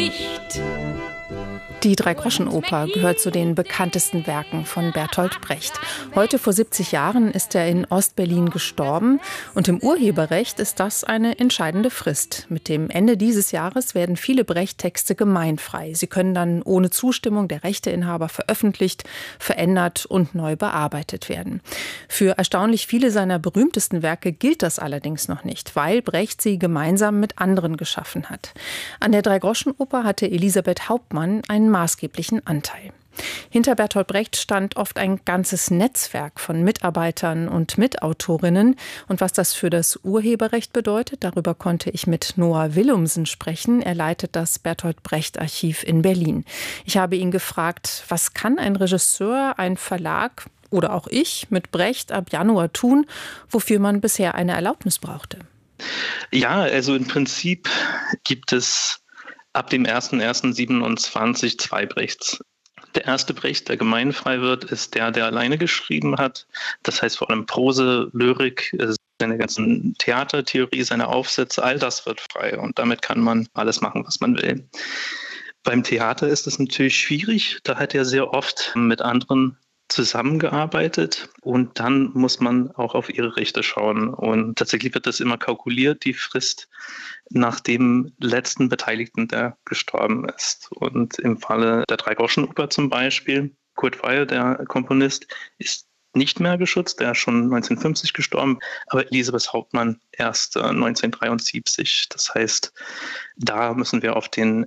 Gedicht. Die Dreigroschenoper gehört zu den bekanntesten Werken von Bertolt Brecht. Heute vor 70 Jahren ist er in Ostberlin gestorben und im Urheberrecht ist das eine entscheidende Frist. Mit dem Ende dieses Jahres werden viele Brecht-Texte gemeinfrei. Sie können dann ohne Zustimmung der Rechteinhaber veröffentlicht, verändert und neu bearbeitet werden. Für erstaunlich viele seiner berühmtesten Werke gilt das allerdings noch nicht, weil Brecht sie gemeinsam mit anderen geschaffen hat. An der Dreigroschenoper hatte Elisabeth Hauptmann einen maßgeblichen Anteil. Hinter Bertolt Brecht stand oft ein ganzes Netzwerk von Mitarbeitern und Mitautorinnen. Und was das für das Urheberrecht bedeutet, darüber konnte ich mit Noah Willumsen sprechen. Er leitet das Bertolt Brecht Archiv in Berlin. Ich habe ihn gefragt, was kann ein Regisseur, ein Verlag oder auch ich mit Brecht ab Januar tun, wofür man bisher eine Erlaubnis brauchte? Ja, also im Prinzip gibt es ab dem 01.01.27 zwei Brechts. Der erste Brecht, der gemeinfrei wird, ist der alleine geschrieben hat. Das heißt vor allem Prose, Lyrik, seine ganzen Theatertheorie, seine Aufsätze, all das wird frei. Und damit kann man alles machen, was man will. Beim Theater ist es natürlich schwierig. Da hat er sehr oft mit anderen zusammengearbeitet und dann muss man auch auf ihre Rechte schauen. Und tatsächlich wird das immer kalkuliert, die Frist, nach dem letzten Beteiligten, der gestorben ist. Und im Falle der Dreigroschenoper zum Beispiel, Kurt Weill, der Komponist, ist nicht mehr geschützt, der ist schon 1950 gestorben, aber Elisabeth Hauptmann erst 1973. Das heißt, da müssen wir auf den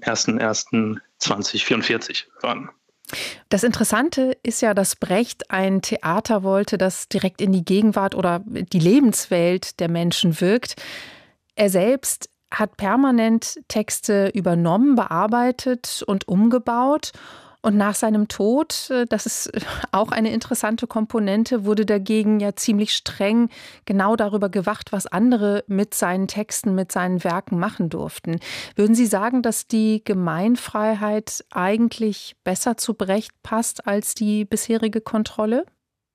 01.01.2044 warten. Das Interessante ist ja, dass Brecht ein Theater wollte, das direkt in die Gegenwart oder die Lebenswelt der Menschen wirkt. Er selbst hat permanent Texte übernommen, bearbeitet und umgebaut. Und nach seinem Tod, das ist auch eine interessante Komponente, wurde dagegen ja ziemlich streng genau darüber gewacht, was andere mit seinen Texten, mit seinen Werken machen durften. Würden Sie sagen, dass die Gemeinfreiheit eigentlich besser zu Brecht passt als die bisherige Kontrolle?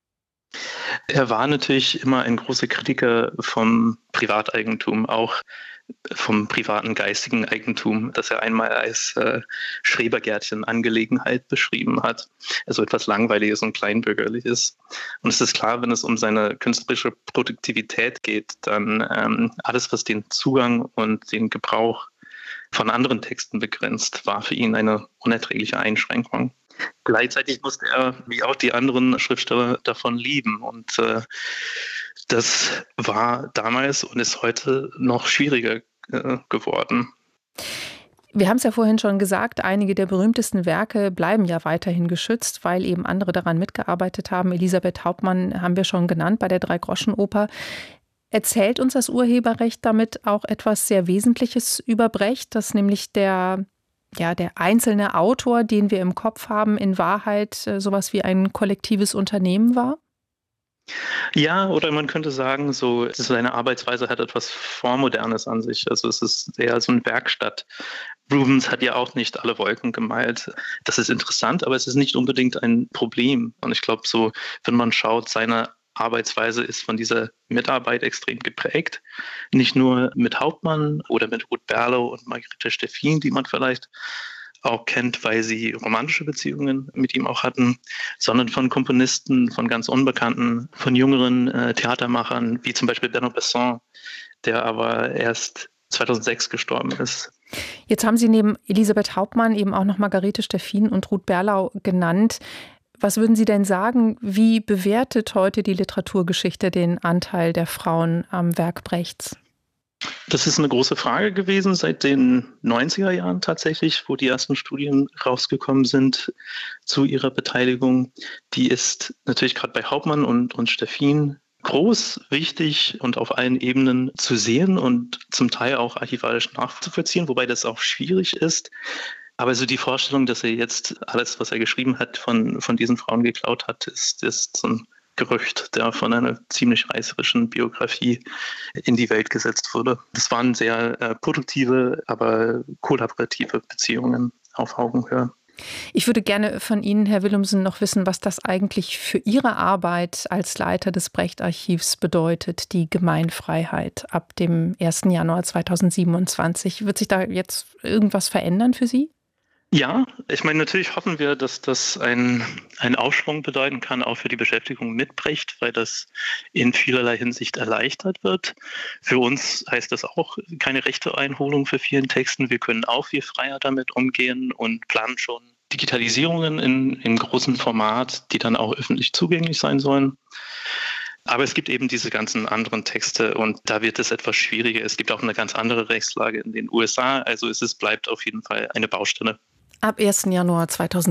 Er war natürlich immer ein großer Kritiker vom Privateigentum, auch vom privaten geistigen Eigentum, das er einmal als Schrebergärtchen-Angelegenheit beschrieben hat. Also etwas Langweiliges und Kleinbürgerliches. Und es ist klar, wenn es um seine künstlerische Produktivität geht, dann alles, was den Zugang und den Gebrauch von anderen Texten begrenzt, war für ihn eine unerträgliche Einschränkung. Gleichzeitig musste er, wie auch die anderen Schriftsteller, davon lieben. Und das war damals und ist heute noch schwieriger geworden. Wir haben es ja vorhin schon gesagt, einige der berühmtesten Werke bleiben ja weiterhin geschützt, weil eben andere daran mitgearbeitet haben. Elisabeth Hauptmann haben wir schon genannt bei der Dreigroschenoper. Erzählt uns das Urheberrecht damit auch etwas sehr Wesentliches über Brecht, dass nämlich der einzelne Autor, den wir im Kopf haben, in Wahrheit sowas wie ein kollektives Unternehmen war? Ja, oder man könnte sagen, seine Arbeitsweise hat etwas Vormodernes an sich. Also es ist eher so eine Werkstatt. Rubens hat ja auch nicht alle Wolken gemalt. Das ist interessant, aber es ist nicht unbedingt ein Problem. Und ich glaube, wenn man schaut, seine Arbeitsweise ist von dieser Mitarbeit extrem geprägt. Nicht nur mit Hauptmann oder mit Ruth Berlau und Margarete Steffin, die man vielleicht auch kennt, weil sie romantische Beziehungen mit ihm auch hatten, sondern von Komponisten, von ganz Unbekannten, von jüngeren Theatermachern, wie zum Beispiel Bernard Besson, der aber erst 2006 gestorben ist. Jetzt haben Sie neben Elisabeth Hauptmann eben auch noch Margarete Steffin und Ruth Berlau genannt. Was würden Sie denn sagen, wie bewertet heute die Literaturgeschichte den Anteil der Frauen am Werk Brechts? Das ist eine große Frage gewesen seit den 90er Jahren tatsächlich, wo die ersten Studien rausgekommen sind zu ihrer Beteiligung. Die ist natürlich gerade bei Hauptmann und Steffin groß, wichtig und auf allen Ebenen zu sehen und zum Teil auch archivarisch nachzuvollziehen, wobei das auch schwierig ist. Aber so die Vorstellung, dass er jetzt alles, was er geschrieben hat, von diesen Frauen geklaut hat, ist so ein Gerücht, der von einer ziemlich reißerischen Biografie in die Welt gesetzt wurde. Das waren sehr produktive, aber kollaborative Beziehungen auf Augenhöhe. Ich würde gerne von Ihnen, Herr Willumsen, noch wissen, was das eigentlich für Ihre Arbeit als Leiter des Brecht-Archivs bedeutet, die Gemeinfreiheit ab dem 1. Januar 2027. Wird sich da jetzt irgendwas verändern für Sie? Ja, ich meine, natürlich hoffen wir, dass das einen Aufschwung bedeuten kann, auch für die Beschäftigung mit Brecht, weil das in vielerlei Hinsicht erleichtert wird. Für uns heißt das auch keine Rechteeinholung für vielen Texten. Wir können auch viel freier damit umgehen und planen schon Digitalisierungen in großem Format, die dann auch öffentlich zugänglich sein sollen. Aber es gibt eben diese ganzen anderen Texte und da wird es etwas schwieriger. Es gibt auch eine ganz andere Rechtslage in den USA. Also bleibt auf jeden Fall eine Baustelle. Ab 1. Januar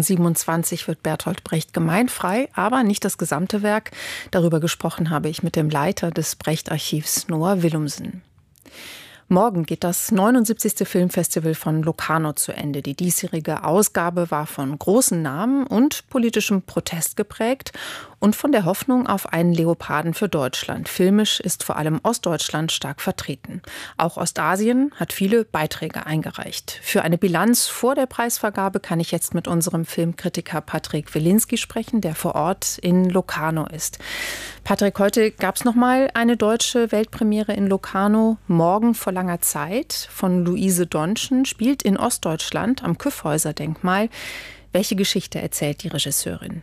2027 wird Bertolt Brecht gemeinfrei, aber nicht das gesamte Werk. Darüber gesprochen habe ich mit dem Leiter des Brecht-Archivs, Noah Willumsen. Morgen geht das 79. Filmfestival von Locarno zu Ende. Die diesjährige Ausgabe war von großen Namen und politischem Protest geprägt und von der Hoffnung auf einen Leoparden für Deutschland. Filmisch ist vor allem Ostdeutschland stark vertreten. Auch Ostasien hat viele Beiträge eingereicht. Für eine Bilanz vor der Preisvergabe kann ich jetzt mit unserem Filmkritiker Patrick Wilinski sprechen, der vor Ort in Locarno ist. Patrick, heute gab es nochmal eine deutsche Weltpremiere in Locarno. Morgen vor langer Zeit von Luise Donschen, spielt in Ostdeutschland am Kyffhäuser-Denkmal. Welche Geschichte erzählt die Regisseurin?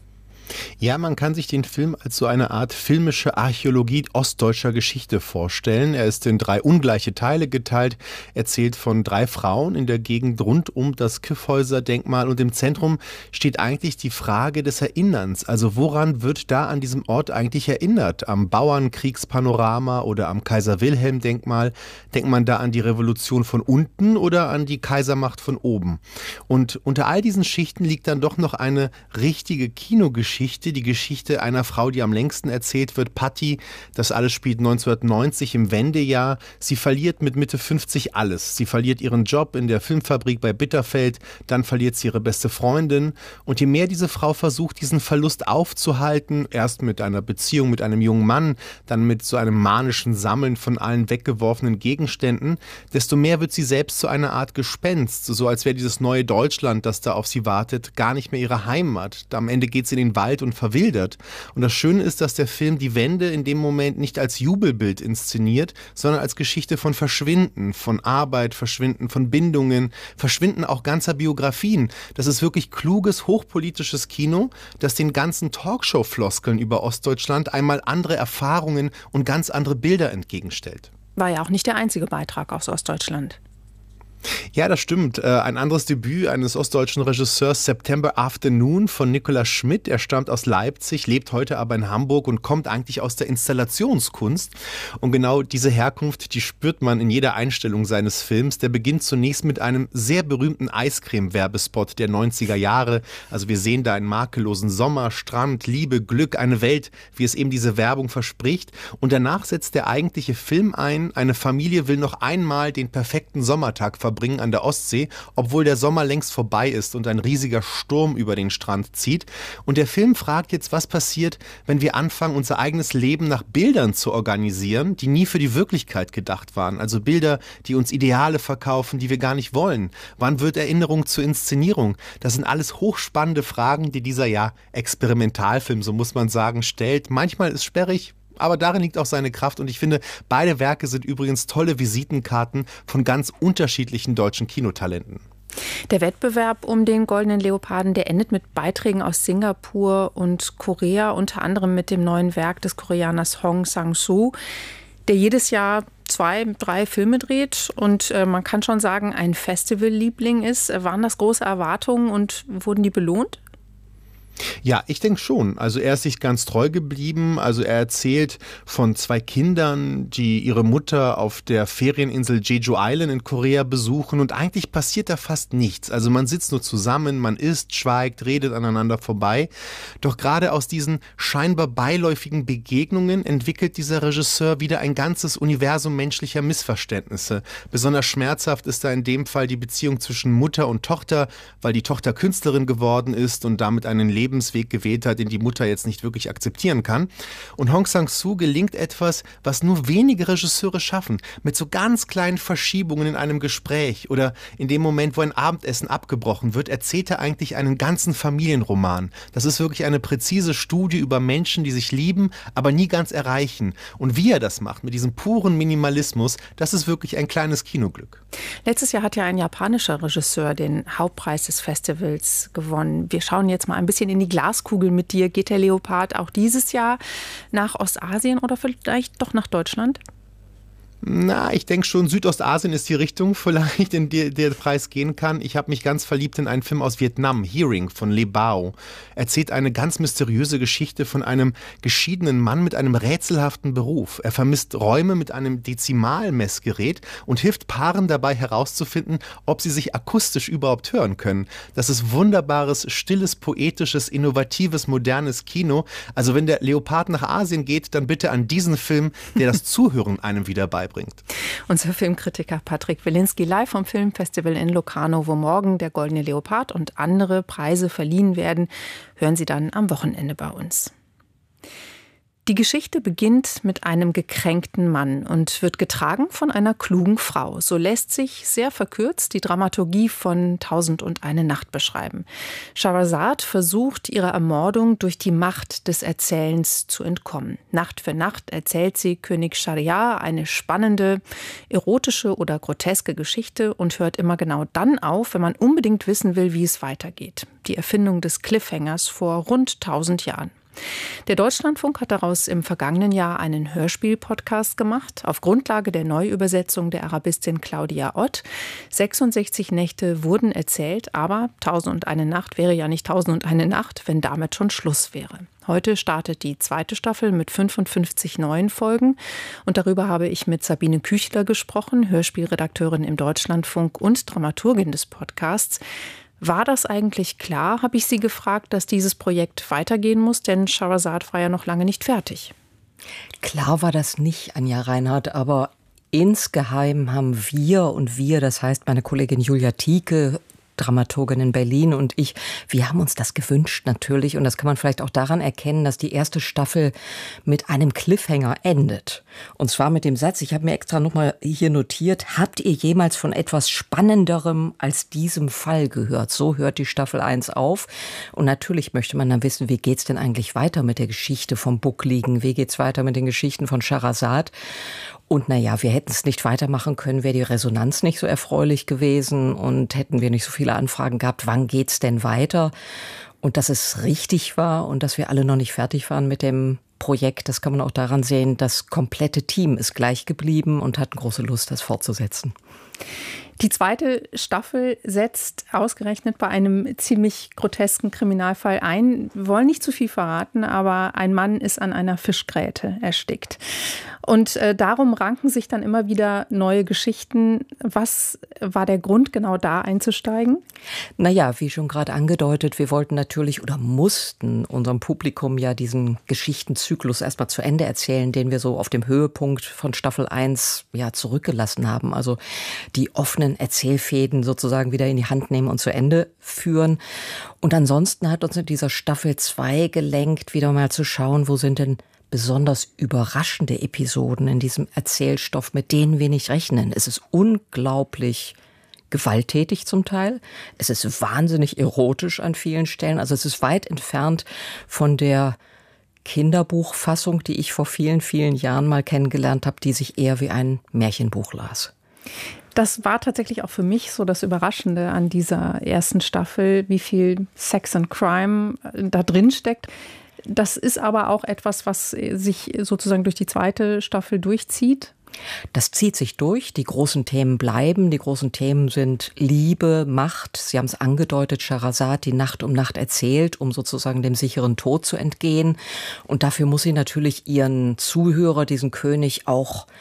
Ja, man kann sich den Film als so eine Art filmische Archäologie ostdeutscher Geschichte vorstellen. Er ist in 3 ungleiche Teile geteilt, erzählt von 3 Frauen in der Gegend rund um das Kyffhäuser-Denkmal und im Zentrum steht eigentlich die Frage des Erinnerns. Also woran wird da an diesem Ort eigentlich erinnert? Am Bauernkriegspanorama oder am Kaiser-Wilhelm-Denkmal? Denkt man da an die Revolution von unten oder an die Kaisermacht von oben? Und unter all diesen Schichten liegt dann doch noch eine richtige Kinogeschichte, die Geschichte einer Frau, die am längsten erzählt wird, Patti. Das alles spielt 1990 im Wendejahr. Sie verliert mit Mitte 50 alles. Sie verliert ihren Job in der Filmfabrik bei Bitterfeld, dann verliert sie ihre beste Freundin. Und je mehr diese Frau versucht, diesen Verlust aufzuhalten, erst mit einer Beziehung mit einem jungen Mann, dann mit so einem manischen Sammeln von allen weggeworfenen Gegenständen, desto mehr wird sie selbst zu einer Art Gespenst, so als wäre dieses neue Deutschland, das da auf sie wartet, gar nicht mehr ihre Heimat. Am Ende geht sie in den Wald und verwildert. Und das Schöne ist, dass der Film die Wende in dem Moment nicht als Jubelbild inszeniert, sondern als Geschichte von Verschwinden, von Arbeit, Verschwinden von Bindungen, Verschwinden auch ganzer Biografien. Das ist wirklich kluges, hochpolitisches Kino, das den ganzen Talkshow-Floskeln über Ostdeutschland einmal andere Erfahrungen und ganz andere Bilder entgegenstellt. War ja auch nicht der einzige Beitrag aus Ostdeutschland. Ja, das stimmt. Ein anderes Debüt eines ostdeutschen Regisseurs, September Afternoon von Nicolas Schmidt. Er stammt aus Leipzig, lebt heute aber in Hamburg und kommt eigentlich aus der Installationskunst. Und genau diese Herkunft, die spürt man in jeder Einstellung seines Films. Der beginnt zunächst mit einem sehr berühmten Eiscreme-Werbespot der 90er Jahre. Also wir sehen da einen makellosen Sommer, Strand, Liebe, Glück, eine Welt, wie es eben diese Werbung verspricht. Und danach setzt der eigentliche Film ein. Eine Familie will noch einmal den perfekten Sommertag verbringen an der Ostsee, obwohl der Sommer längst vorbei ist und ein riesiger Sturm über den Strand zieht. Und der Film fragt jetzt, was passiert, wenn wir anfangen, unser eigenes Leben nach Bildern zu organisieren, die nie für die Wirklichkeit gedacht waren. Also Bilder, die uns Ideale verkaufen, die wir gar nicht wollen. Wann wird Erinnerung zur Inszenierung? Das sind alles hochspannende Fragen, die dieser Experimentalfilm, so muss man sagen, stellt. Manchmal ist es sperrig, aber darin liegt auch seine Kraft und ich finde, beide Werke sind übrigens tolle Visitenkarten von ganz unterschiedlichen deutschen Kinotalenten. Der Wettbewerb um den Goldenen Leoparden, der endet mit Beiträgen aus Singapur und Korea, unter anderem mit dem neuen Werk des Koreaners Hong Sang-soo, der jedes Jahr 2, 3 Filme dreht und man kann schon sagen, ein Festivalliebling ist. Waren das große Erwartungen und wurden die belohnt? Ja, ich denke schon. Also er ist sich ganz treu geblieben. Also er erzählt von 2 Kindern, die ihre Mutter auf der Ferieninsel Jeju Island in Korea besuchen und eigentlich passiert da fast nichts. Also man sitzt nur zusammen, man isst, schweigt, redet aneinander vorbei. Doch gerade aus diesen scheinbar beiläufigen Begegnungen entwickelt dieser Regisseur wieder ein ganzes Universum menschlicher Missverständnisse. Besonders schmerzhaft ist da in dem Fall die Beziehung zwischen Mutter und Tochter, weil die Tochter Künstlerin geworden ist und damit einen Lebensweg Lebensweg gewählt hat, den die Mutter jetzt nicht wirklich akzeptieren kann. Und Hong Sang-soo gelingt etwas, was nur wenige Regisseure schaffen, mit so ganz kleinen Verschiebungen in einem Gespräch oder in dem Moment, wo ein Abendessen abgebrochen wird, erzählt er eigentlich einen ganzen Familienroman. Das ist wirklich eine präzise Studie über Menschen, die sich lieben, aber nie ganz erreichen. Und wie er das macht, mit diesem puren Minimalismus, das ist wirklich ein kleines Kinoglück. Letztes Jahr hat ja ein japanischer Regisseur den Hauptpreis des Festivals gewonnen. Wir schauen jetzt mal ein bisschen in die Glaskugel mit dir. Geht der Leopard auch dieses Jahr nach Ostasien oder vielleicht doch nach Deutschland? Na, ich denke schon, Südostasien ist die Richtung vielleicht, in die der Preis gehen kann. Ich habe mich ganz verliebt in einen Film aus Vietnam, Hearing von Le Bao. Erzählt eine ganz mysteriöse Geschichte von einem geschiedenen Mann mit einem rätselhaften Beruf. Er vermisst Räume mit einem Dezimalmessgerät und hilft Paaren dabei herauszufinden, ob sie sich akustisch überhaupt hören können. Das ist wunderbares, stilles, poetisches, innovatives, modernes Kino. Also wenn der Leopard nach Asien geht, dann bitte an diesen Film, der das Zuhören einem wieder beibringt. Unser Filmkritiker Patrick Wilinski live vom Filmfestival in Locarno, wo morgen der Goldene Leopard und andere Preise verliehen werden, hören Sie dann am Wochenende bei uns. Die Geschichte beginnt mit einem gekränkten Mann und wird getragen von einer klugen Frau. So lässt sich sehr verkürzt die Dramaturgie von 1001 Nacht beschreiben. Scheherazade versucht, ihrer Ermordung durch die Macht des Erzählens zu entkommen. Nacht für Nacht erzählt sie König Schahriar eine spannende, erotische oder groteske Geschichte und hört immer genau dann auf, wenn man unbedingt wissen will, wie es weitergeht. Die Erfindung des Cliffhangers vor rund 1000 Jahren. Der Deutschlandfunk hat daraus im vergangenen Jahr einen Hörspiel-Podcast gemacht, auf Grundlage der Neuübersetzung der Arabistin Claudia Ott. 66 Nächte wurden erzählt, aber 1001 Nacht wäre ja nicht 1001 Nacht, wenn damit schon Schluss wäre. Heute startet die zweite Staffel mit 55 neuen Folgen und darüber habe ich mit Sabine Küchler gesprochen, Hörspielredakteurin im Deutschlandfunk und Dramaturgin des Podcasts. War das eigentlich klar, habe ich sie gefragt, dass dieses Projekt weitergehen muss, denn Scheherazade war ja noch lange nicht fertig. Klar war das nicht, Anja Reinhardt, aber insgeheim haben wir, das heißt meine Kollegin Julia Tieke, Dramaturgin in Berlin und ich, wir haben uns das gewünscht natürlich und das kann man vielleicht auch daran erkennen, dass die erste Staffel mit einem Cliffhanger endet. Und zwar mit dem Satz, ich habe mir extra nochmal hier notiert, habt ihr jemals von etwas Spannenderem als diesem Fall gehört? So hört die Staffel 1 auf und natürlich möchte man dann wissen, wie geht's denn eigentlich weiter mit der Geschichte vom Buckligen, wie geht's weiter mit den Geschichten von Scheherazade? Und naja, wir hätten es nicht weitermachen können, wäre die Resonanz nicht so erfreulich gewesen und hätten wir nicht so viele Anfragen gehabt, wann geht's denn weiter? Und dass es richtig war und dass wir alle noch nicht fertig waren mit dem Projekt, das kann man auch daran sehen, das komplette Team ist gleich geblieben und hat große Lust, das fortzusetzen. Die zweite Staffel setzt ausgerechnet bei einem ziemlich grotesken Kriminalfall ein. Wir wollen nicht zu viel verraten, aber ein Mann ist an einer Fischgräte erstickt. Und darum ranken sich dann immer wieder neue Geschichten. Was war der Grund, genau da einzusteigen? Naja, wie schon gerade angedeutet, wir wollten natürlich oder mussten unserem Publikum ja diesen Geschichtenzyklus erstmal zu Ende erzählen, den wir so auf dem Höhepunkt von Staffel 1 ja zurückgelassen haben. Also die offenen Erzählfäden sozusagen wieder in die Hand nehmen und zu Ende führen. Und ansonsten hat uns in dieser Staffel 2 gelenkt, wieder mal zu schauen, wo sind denn besonders überraschende Episoden in diesem Erzählstoff, mit denen wir nicht rechnen. Es ist unglaublich gewalttätig zum Teil. Es ist wahnsinnig erotisch an vielen Stellen. Also es ist weit entfernt von der Kinderbuchfassung, die ich vor vielen, vielen Jahren mal kennengelernt habe, die sich eher wie ein Märchenbuch las. Das war tatsächlich auch für mich so das Überraschende an dieser ersten Staffel, wie viel Sex and Crime da drin steckt. Das ist aber auch etwas, was sich sozusagen durch die zweite Staffel durchzieht. Das zieht sich durch. Die großen Themen bleiben. Die großen Themen sind Liebe, Macht. Sie haben es angedeutet, Scheherazade, die Nacht um Nacht erzählt, um sozusagen dem sicheren Tod zu entgehen. Und dafür muss sie natürlich ihren Zuhörer, diesen König, auch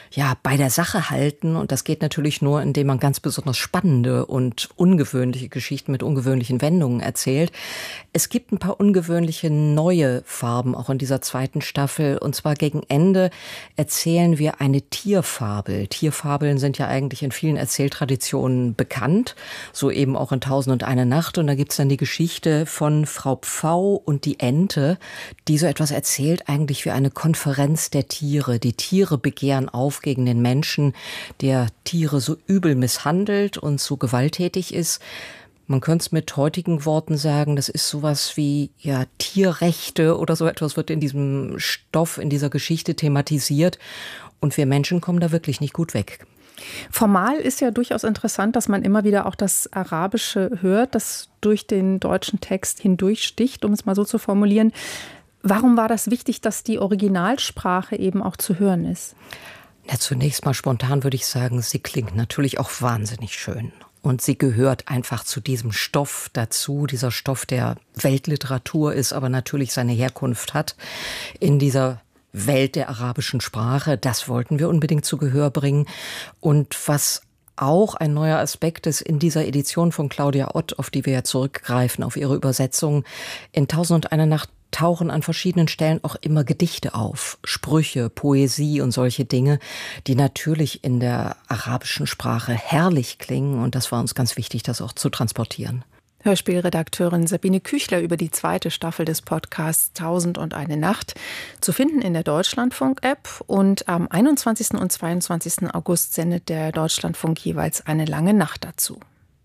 bei der Sache halten. Und das geht natürlich nur, indem man ganz besonders spannende und ungewöhnliche Geschichten mit ungewöhnlichen Wendungen erzählt. Es gibt ein paar ungewöhnliche neue Farben auch in dieser zweiten Staffel. Und zwar gegen Ende erzählen wir eine Tierfabel. Tierfabeln sind ja eigentlich in vielen Erzähltraditionen bekannt, so eben auch in 1001 Nacht. Und da gibt's dann die Geschichte von Frau Pfau und die Ente, die so etwas erzählt, eigentlich wie eine Konferenz der Tiere. Die Tiere begehren auf gegen den Menschen, der Tiere so übel misshandelt und so gewalttätig ist. Man könnte es mit heutigen Worten sagen, das ist sowas wie Tierrechte oder so etwas wird in diesem Stoff, in dieser Geschichte thematisiert. Und wir Menschen kommen da wirklich nicht gut weg. Formal ist ja durchaus interessant, dass man immer wieder auch das Arabische hört, das durch den deutschen Text hindurchsticht, um es mal so zu formulieren. Warum war das wichtig, dass die Originalsprache eben auch zu hören ist? Zunächst mal spontan würde ich sagen, sie klingt natürlich auch wahnsinnig schön. Und sie gehört einfach zu diesem Stoff dazu, dieser Stoff, der Weltliteratur ist, aber natürlich seine Herkunft hat in dieser Welt der arabischen Sprache. Das wollten wir unbedingt zu Gehör bringen. Und was auch ein neuer Aspekt ist in dieser Edition von Claudia Ott, auf die wir ja zurückgreifen, auf ihre Übersetzung, in 1001 Nacht tauchen an verschiedenen Stellen auch immer Gedichte auf, Sprüche, Poesie und solche Dinge, die natürlich in der arabischen Sprache herrlich klingen. Und das war uns ganz wichtig, das auch zu transportieren. Hörspielredakteurin Sabine Küchler über die zweite Staffel des Podcasts 1001 Nacht, zu finden in der Deutschlandfunk-App. Und am 21. und 22. August sendet der Deutschlandfunk jeweils eine lange Nacht dazu.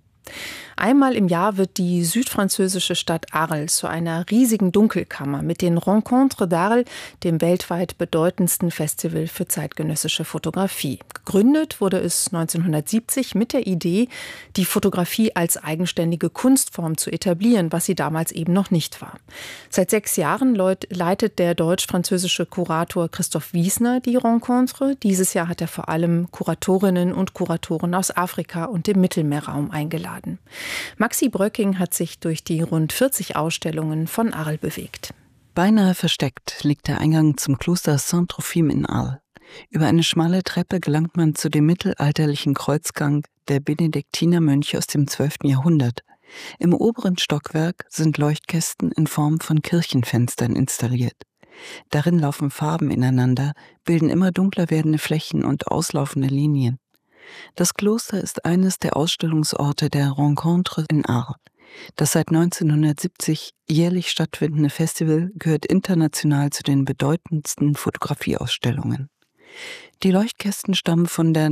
Einmal im Jahr wird die südfranzösische Stadt Arles zu einer riesigen Dunkelkammer mit den Rencontres d'Arles, dem weltweit bedeutendsten Festival für zeitgenössische Fotografie. Gegründet wurde es 1970 mit der Idee, die Fotografie als eigenständige Kunstform zu etablieren, was sie damals eben noch nicht war. Seit 6 Jahren leitet der deutsch-französische Kurator Christoph Wiesner die Rencontres. Dieses Jahr hat er vor allem Kuratorinnen und Kuratoren aus Afrika und dem Mittelmeerraum eingeladen. Maxi Bröcking hat sich durch die rund 40 Ausstellungen von Arles bewegt. Beinahe versteckt liegt der Eingang zum Kloster Saint-Trophime in Arles. Über eine schmale Treppe gelangt man zu dem mittelalterlichen Kreuzgang der Benediktinermönche aus dem 12. Jahrhundert. Im oberen Stockwerk sind Leuchtkästen in Form von Kirchenfenstern installiert. Darin laufen Farben ineinander, bilden immer dunkler werdende Flächen und auslaufende Linien. Das Kloster ist eines der Ausstellungsorte der Rencontres in Arles. Das seit 1970 jährlich stattfindende Festival gehört international zu den bedeutendsten Fotografieausstellungen. Die Leuchtkästen stammen von der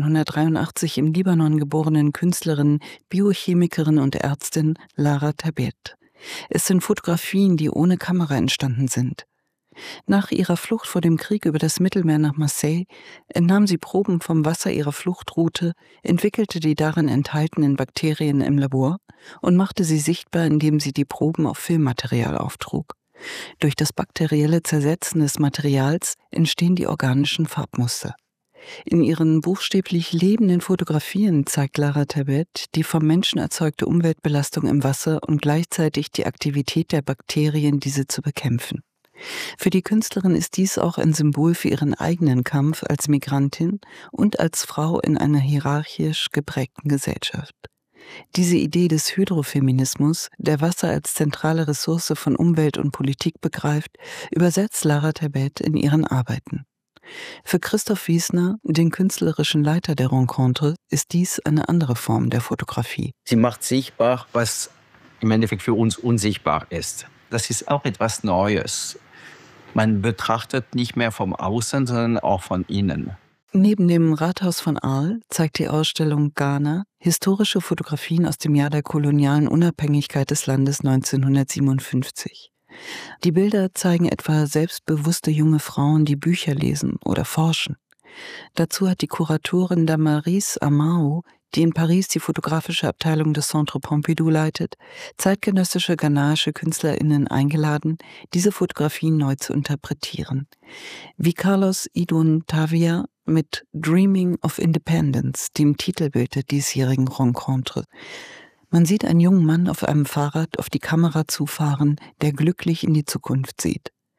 1983 im Libanon geborenen Künstlerin, Biochemikerin und Ärztin Lara Tabet. Es sind Fotografien, die ohne Kamera entstanden sind. Nach ihrer Flucht vor dem Krieg über das Mittelmeer nach Marseille entnahm sie Proben vom Wasser ihrer Fluchtroute, entwickelte die darin enthaltenen Bakterien im Labor und machte sie sichtbar, indem sie die Proben auf Filmmaterial auftrug. Durch das bakterielle Zersetzen des Materials entstehen die organischen Farbmuster. In ihren buchstäblich lebenden Fotografien zeigt Lara Tabet die vom Menschen erzeugte Umweltbelastung im Wasser und gleichzeitig die Aktivität der Bakterien, diese zu bekämpfen. Für die Künstlerin ist dies auch ein Symbol für ihren eigenen Kampf als Migrantin und als Frau in einer hierarchisch geprägten Gesellschaft. Diese Idee des Hydrofeminismus, der Wasser als zentrale Ressource von Umwelt und Politik begreift, übersetzt Lara Tabet in ihren Arbeiten. Für Christoph Wiesner, den künstlerischen Leiter der Rencontre, ist dies eine andere Form der Fotografie. Sie macht sichtbar, was im Endeffekt für uns unsichtbar ist. Das ist auch etwas Neues. Man betrachtet nicht mehr vom Außen, sondern auch von innen. Neben dem Rathaus von Arles zeigt die Ausstellung Ghana historische Fotografien aus dem Jahr der kolonialen Unabhängigkeit des Landes 1957. Die Bilder zeigen etwa selbstbewusste junge Frauen, die Bücher lesen oder forschen. Dazu hat die Kuratorin Damaris Amao, die in Paris die fotografische Abteilung des Centre Pompidou leitet, zeitgenössische ghanaische KünstlerInnen eingeladen, diese Fotografien neu zu interpretieren. Wie Carlos Idun Tavia mit Dreaming of Independence, dem Titelbild der diesjährigen Rencontre. Man sieht einen jungen Mann auf einem Fahrrad auf die Kamera zufahren, der glücklich in die Zukunft sieht.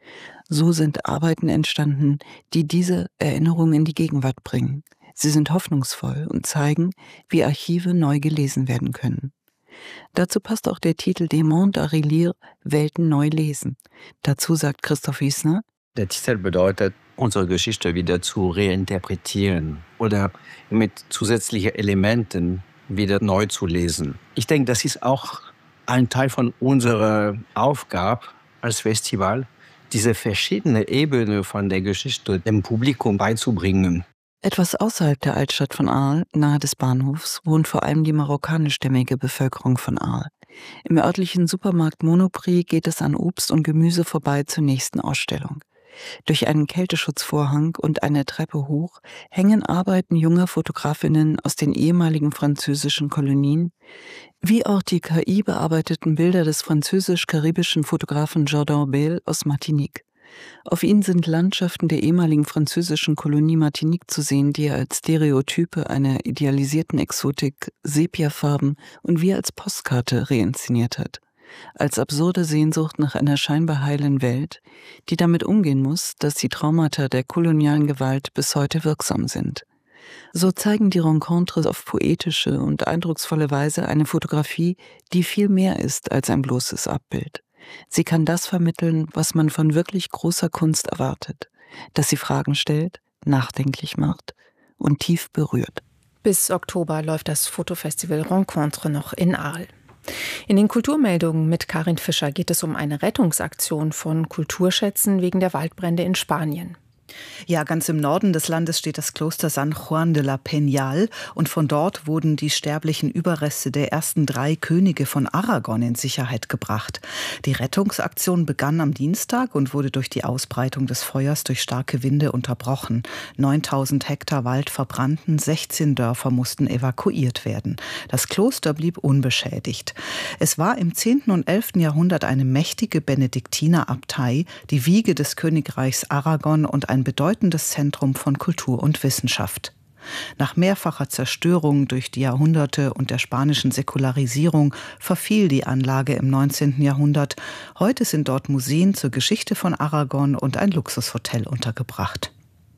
So sind Arbeiten entstanden, die diese Erinnerung in die Gegenwart bringen. Sie sind hoffnungsvoll und zeigen, wie Archive neu gelesen werden können. Dazu passt auch der Titel Des Mondes à relire, Welten neu lesen. Dazu sagt Christoph Wiesner: Der Titel bedeutet, unsere Geschichte wieder zu reinterpretieren oder mit zusätzlichen Elementen wieder neu zu lesen. Ich denke, das ist auch ein Teil von unserer Aufgabe als Festival, diese verschiedenen Ebenen von der Geschichte dem Publikum beizubringen. Etwas außerhalb der Altstadt von Arles, nahe des Bahnhofs, wohnt vor allem die marokkanischstämmige Bevölkerung von Arles. Im örtlichen Supermarkt Monoprix geht es an Obst und Gemüse vorbei zur nächsten Ausstellung. Durch einen Kälteschutzvorhang und eine Treppe hoch hängen Arbeiten junger Fotografinnen aus den ehemaligen französischen Kolonien, wie auch die KI-bearbeiteten Bilder des französisch-karibischen Fotografen Jordan Bale aus Martinique. Auf ihnen sind Landschaften der ehemaligen französischen Kolonie Martinique zu sehen, die er als Stereotype einer idealisierten Exotik, Sepiafarben und wie als Postkarte reinszeniert hat. Als absurde Sehnsucht nach einer scheinbar heilen Welt, die damit umgehen muss, dass die Traumata der kolonialen Gewalt bis heute wirksam sind. So zeigen die Rencontres auf poetische und eindrucksvolle Weise eine Fotografie, die viel mehr ist als ein bloßes Abbild. Sie kann das vermitteln, was man von wirklich großer Kunst erwartet, dass sie Fragen stellt, nachdenklich macht und tief berührt. Bis Oktober läuft das Fotofestival Rencontre noch in Arles. In den Kulturmeldungen mit Karin Fischer geht es um eine Rettungsaktion von Kulturschätzen wegen der Waldbrände in Spanien. Ja, ganz im Norden des Landes steht das Kloster San Juan de la Peñal und von dort wurden die sterblichen Überreste der ersten 3 Könige von Aragon in Sicherheit gebracht. Die Rettungsaktion begann am Dienstag und wurde durch die Ausbreitung des Feuers durch starke Winde unterbrochen. 9000 Hektar Wald verbrannten, 16 Dörfer mussten evakuiert werden. Das Kloster blieb unbeschädigt. Es war im 10. und 11. Jahrhundert eine mächtige Benediktinerabtei, die Wiege des Königreichs Aragon und ein bedeutendes Zentrum von Kultur und Wissenschaft. Nach mehrfacher Zerstörung durch die Jahrhunderte und der spanischen Säkularisierung verfiel die Anlage im 19. Jahrhundert. Heute sind dort Museen zur Geschichte von Aragon und ein Luxushotel untergebracht.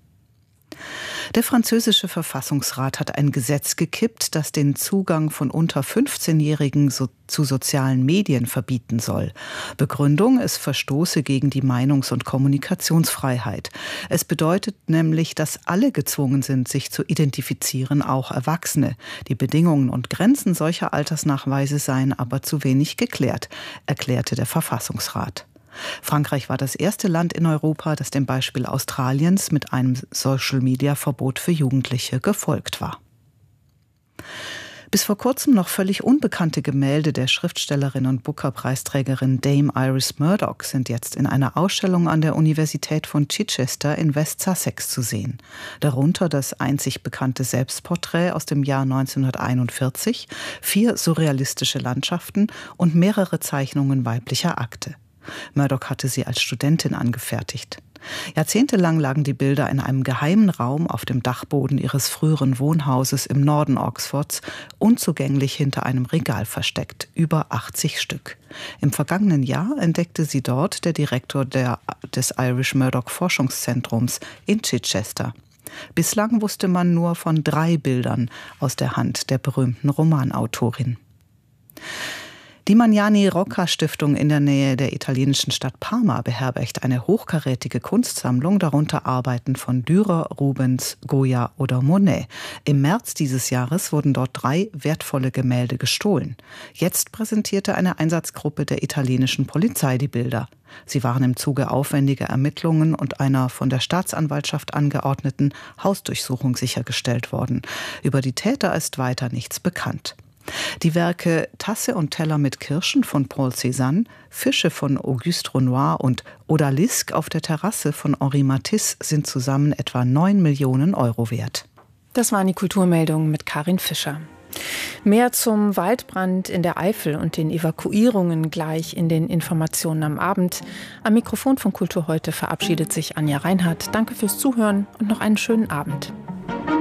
Der französische Verfassungsrat hat ein Gesetz gekippt, das den Zugang von unter 15-Jährigen zu sozialen Medien verbieten soll. Begründung, es verstoße gegen die Meinungs- und Kommunikationsfreiheit. Es bedeutet nämlich, dass alle gezwungen sind, sich zu identifizieren, auch Erwachsene. Die Bedingungen und Grenzen solcher Altersnachweise seien aber zu wenig geklärt, erklärte der Verfassungsrat. Frankreich war das erste Land in Europa, das dem Beispiel Australiens mit einem Social-Media-Verbot für Jugendliche gefolgt war. Bis vor kurzem noch völlig unbekannte Gemälde der Schriftstellerin und Booker-Preisträgerin Dame Iris Murdoch sind jetzt in einer Ausstellung an der Universität von Chichester in West Sussex zu sehen. Darunter das einzig bekannte Selbstporträt aus dem Jahr 1941, 4 surrealistische Landschaften und mehrere Zeichnungen weiblicher Akte. Murdoch hatte sie als Studentin angefertigt. Jahrzehntelang lagen die Bilder in einem geheimen Raum auf dem Dachboden ihres früheren Wohnhauses im Norden Oxfords, unzugänglich hinter einem Regal versteckt, über 80 Stück. Im vergangenen Jahr entdeckte sie dort der Direktor des Irish Murdoch Forschungszentrums in Chichester. Bislang wusste man nur von 3 Bildern aus der Hand der berühmten Romanautorin. Die Magnani Rocca Stiftung in der Nähe der italienischen Stadt Parma beherbergt eine hochkarätige Kunstsammlung, darunter Arbeiten von Dürer, Rubens, Goya oder Monet. Im März dieses Jahres wurden dort 3 wertvolle Gemälde gestohlen. Jetzt präsentierte eine Einsatzgruppe der italienischen Polizei die Bilder. Sie waren im Zuge aufwendiger Ermittlungen und einer von der Staatsanwaltschaft angeordneten Hausdurchsuchung sichergestellt worden. Über die Täter ist weiter nichts bekannt. Die Werke Tasse und Teller mit Kirschen von Paul Cézanne, Fische von Auguste Renoir und Odalisque auf der Terrasse von Henri Matisse sind zusammen etwa 9 Millionen Euro wert. Das waren die Kulturmeldungen mit Karin Fischer. Mehr zum Waldbrand in der Eifel und den Evakuierungen gleich in den Informationen am Abend. Am Mikrofon von Kultur heute verabschiedet sich Anja Reinhardt. Danke fürs Zuhören und noch einen schönen Abend.